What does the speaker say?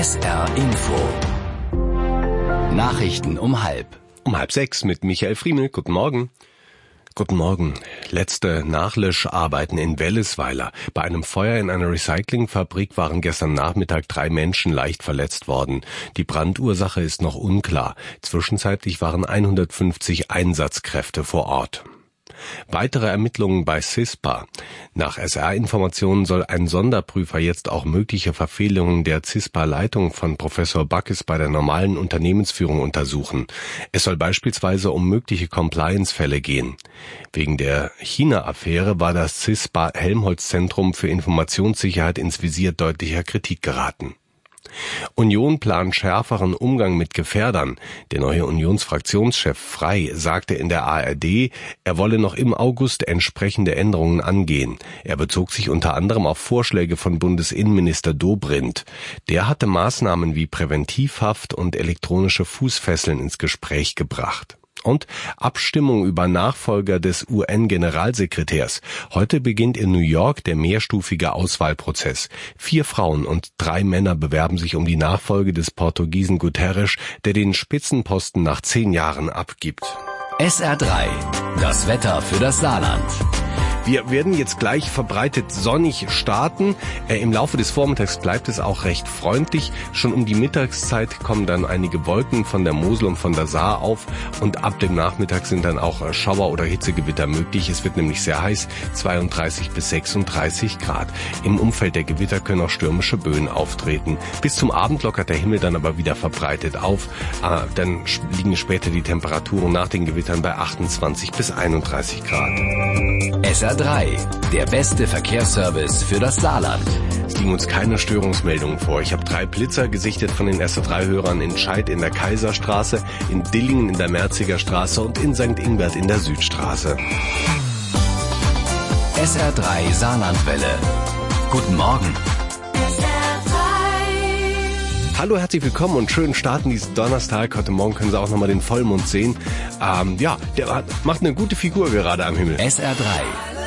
SR Info. Nachrichten um 5:30. Um 5:30 mit Michael Friemel. Guten Morgen. Guten Morgen. Letzte Nachlöscharbeiten in Wellesweiler. Bei einem Feuer in einer Recyclingfabrik waren gestern Nachmittag 3 Menschen leicht verletzt worden. Die Brandursache ist noch unklar. Zwischenzeitlich waren 150 Einsatzkräfte vor Ort. Weitere Ermittlungen bei CISPA. Nach SR-Informationen soll ein Sonderprüfer jetzt auch mögliche Verfehlungen der CISPA-Leitung von Professor Backes bei der normalen Unternehmensführung untersuchen. Es soll beispielsweise um mögliche Compliance-Fälle gehen. Wegen der China-Affäre war das CISPA-Helmholtz-Zentrum für Informationssicherheit ins Visier deutlicher Kritik geraten. Union plant schärferen Umgang mit Gefährdern. Der neue Unionsfraktionschef Frey sagte in der ARD, er wolle noch im August entsprechende Änderungen angehen. Er bezog sich unter anderem auf Vorschläge von Bundesinnenminister Dobrindt. Der hatte Maßnahmen wie Präventivhaft und elektronische Fußfesseln ins Gespräch gebracht. Und Abstimmung über Nachfolger des UN-Generalsekretärs. Heute beginnt in New York der mehrstufige Auswahlprozess. 4 Frauen und 3 Männer bewerben sich um die Nachfolge des Portugiesen Guterres, der den Spitzenposten nach 10 Jahren abgibt. SR3, das Wetter für das Saarland. Wir werden jetzt gleich verbreitet sonnig starten. Im Laufe des Vormittags bleibt es auch recht freundlich. Schon um die Mittagszeit kommen dann einige Wolken von der Mosel und von der Saar auf. Und ab dem Nachmittag sind dann auch Schauer oder Hitzegewitter möglich. Es wird nämlich sehr heiß, 32 bis 36 Grad. Im Umfeld der Gewitter können auch stürmische Böen auftreten. Bis zum Abend lockert der Himmel dann aber wieder verbreitet auf. Dann liegen später die Temperaturen nach den Gewittern bei 28 bis 31 Grad. SR3, der beste Verkehrsservice für das Saarland. Es liegen uns keine Störungsmeldungen vor. Ich habe 3 Blitzer gesichtet von den SR3-Hörern in Scheid in der Kaiserstraße, in Dillingen in der Merziger Straße und in St. Ingbert in der Südstraße. SR3 Saarlandwelle. Guten Morgen. Hallo, herzlich willkommen und schönen Start in diesen Donnerstag. Heute Morgen können Sie auch nochmal den Vollmond sehen. Der macht eine gute Figur gerade am Himmel. SR3,